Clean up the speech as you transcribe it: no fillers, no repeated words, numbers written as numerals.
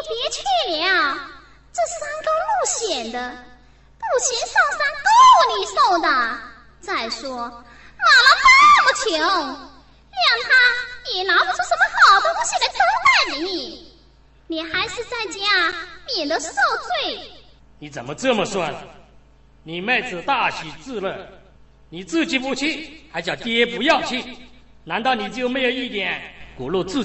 别去了。这山高路险的，不行上山够你受的。再说马郎那么穷，谅他也拿不出什么好东西来招待你。你还是在家，免得受罪。 你怎么这么说呢？你妹子大喜自乐，你自己不去，还叫爹不要去，难道你就没有一点骨肉自